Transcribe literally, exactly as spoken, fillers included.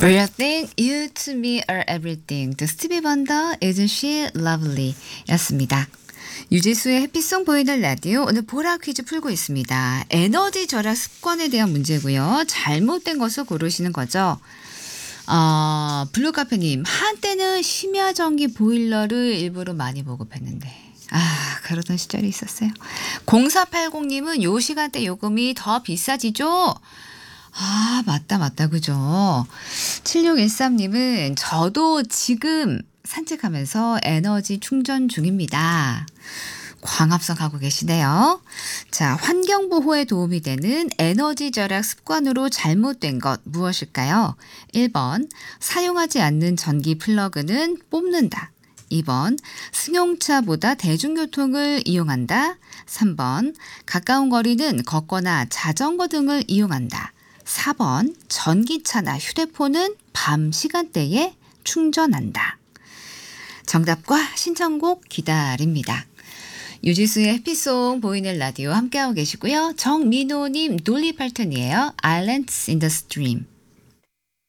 Everything you to me are everything. The Stevie Wonder, Isn't She Lovely? 였습니다. 유지수의 해피송 보이는 라디오 오늘 보라 퀴즈 풀고 있습니다. 에너지 절약 습관에 대한 문제고요. 잘못된 것을 고르시는 거죠. 어, 블루카페님 한때는 심야전기 보일러를 일부러 많이 보급했는데 아 그러던 시절이 있었어요. 공사팔공님은 요 시간대 요금이 더 비싸지죠? 아 맞다 맞다 그죠. 칠육일삼님은 저도 지금 산책하면서 에너지 충전 중입니다. 광합성 하고 계시네요. 자, 환경보호에 도움이 되는 에너지 절약 습관으로 잘못된 것 무엇일까요? 일 번 사용하지 않는 전기 플러그는 뽑는다. 이 번 승용차보다 대중교통을 이용한다. 삼 번 가까운 거리는 걷거나 자전거 등을 이용한다. 사 번 전기차나 휴대폰은 밤 시간대에 충전한다. 정답과 신청곡 기다립니다. 유지수의 해피송 보이는 라디오 함께하고 계시고요. 정민호님 돌리 팔턴이에요. Islands in the Stream.